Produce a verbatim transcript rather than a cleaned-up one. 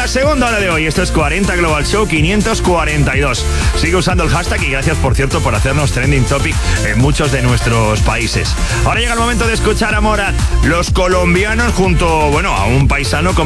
la segunda hora de hoy. Esto es cuarenta Global Show quinientos cuarenta y dos. Sigue usando el hashtag y gracias, por cierto, por hacernos trending topic en muchos de nuestros países. Ahora llega el momento de escuchar a Morat. Los colombianos junto, bueno, a un paisano como